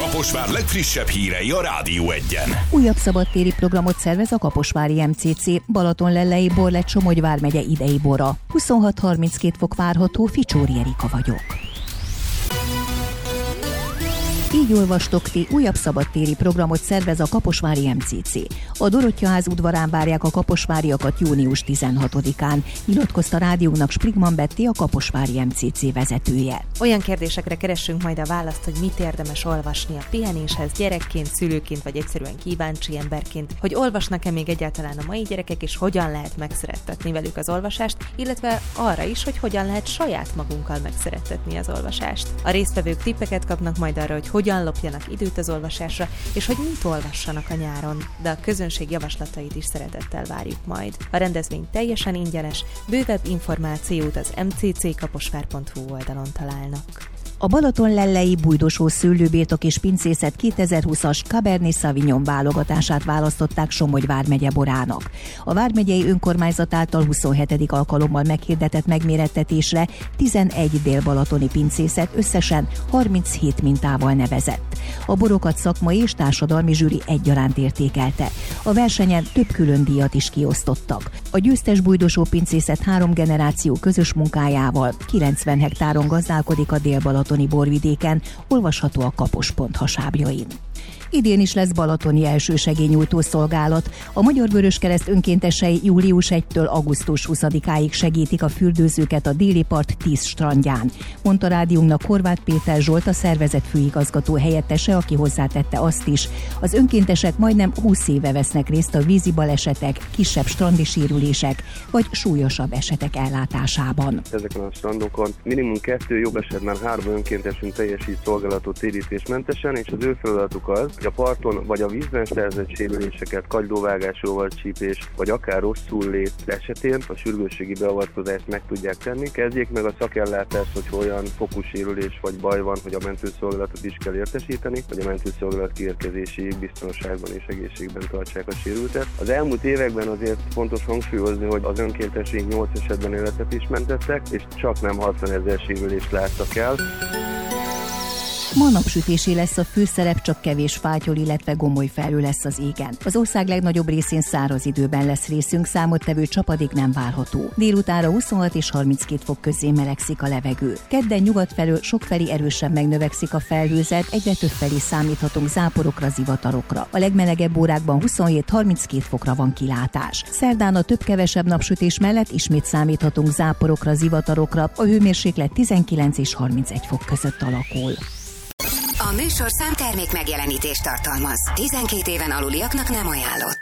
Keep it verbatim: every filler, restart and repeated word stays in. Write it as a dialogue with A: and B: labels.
A: Kaposvár legfrissebb hírei a Rádió Egyen.
B: Újabb szabadtéri programot szervez a kaposvári em cé cé. Balatonlellei bor lett Somogy vármegye idei bora. huszonhat harminckét fok várható, Ficsóri Erika vagyok. Így olvastok ti, újabb szabadtéri programot szervez a kaposvári em cé cé. A Dorottyaház udvarán várják a kaposváriakat június tizenhatodikán, nyilatkozta rádiónak Sprigman Betty, a kaposvári em cé cé vezetője.
C: Olyan kérdésekre keressünk majd a választ, hogy mit érdemes olvasni a pihenéshez gyerekként, szülőként vagy egyszerűen kíváncsi emberként, hogy olvasnak-e még egyáltalán a mai gyerekek, és hogyan lehet megszerettetni velük az olvasást, illetve arra is, hogy hogyan lehet saját magunkkal megszerettetni az olvasást. A résztvevők tippeket kapnak majd arra, hogy hogyan lopjanak időt az olvasásra, és hogy mit olvassanak a nyáron, de a közönség javaslatait is szeretettel várjuk majd. A rendezvény teljesen ingyenes, bővebb információt az em cé cé kaposvár pont hu oldalon találnak.
B: A Balatonlellei Bújdosó Szőlőbirtok és Pincészet kétezer-húszas Cabernet Sauvignon válogatását választották Somogy vármegye borának. A vármegyei önkormányzat által huszonhetedik alkalommal meghirdetett megmérettetésre tizenegy dél-balatoni pincészet összesen harminchét mintával nevezett. A borokat szakmai és társadalmi zsűri egyaránt értékelte. A versenyen több külön díjat is kiosztottak. A győztes Bújdosó Pincészet három generáció közös munkájával kilencven hektáron gazdálkodik a dél-balatoni borvidéken, olvasható a kapos pont hasábjain. Idén is lesz balatoni elsősegélynyújtó szolgálat. A Magyar Vöröskereszt önkéntesei július elsejétől augusztus huszadikáig segítik a fürdőzőket a déli part tíz strandján, mondta rádiónknak Horváth Péter Zsolt, a szervezet főigazgató helyettese, aki hozzátette azt is. Az önkéntesek majdnem húsz éve vesznek részt a vízi balesetek, kisebb strandi sérülések vagy súlyosabb esetek ellátásában.
D: Ezeken a strandokon minimum kettő, jobb esetben három önkéntesünk teljesít szolgálatot térítésmentesen, és az ő feladatuk az, hogy a parton vagy a vízben szerzett sérüléseket, kagylóvágásról, csípés, vagy akár rosszul lét esetén a sürgősségi beavatkozást meg tudják tenni. Kezdjék meg a szakellátást, hogy olyan fokú sérülés vagy baj van, hogy a mentőszolgálatot is kell értesíteni, hogy a mentőszolgálat kiérkezéséig biztonságban és egészségben tartsák a sérültet. Az elmúlt években azért fontos hangsúlyozni, hogy az önkénteseink nyolc esetben életet is mentettek, és csak nem hatvanezer sérülést láttak el.
B: Ma napsütésé lesz a főszerep, csak kevés fátyol, illetve gomoly felhő lesz az égen. Az ország legnagyobb részén száraz időben lesz részünk, számottevő csapadék nem várható. Délutánra huszonhat és harminckét fok közé melegszik a levegő. Kedden nyugat felől sokfelé erősen megnövekszik a felhőzet, egyre több felé számíthatunk záporokra, zivatarokra. A legmelegebb órákban huszonhét-harminckét fokra van kilátás. Szerdán a több-kevesebb napsütés mellett ismét számíthatunk záporokra, zivatarokra, a hőmérséklet tizenkilenc és harmincegy fok között alakul.
E: A műsorszám termék megjelenítést tartalmaz. tizenkét éven aluliaknak nem ajánlott.